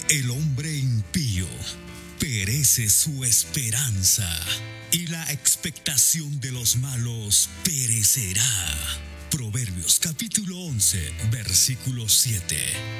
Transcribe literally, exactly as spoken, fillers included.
porque el hombre impío perece su esperanza, y la expectación de los malos perecerá. Proverbios capítulo once, versículo siete.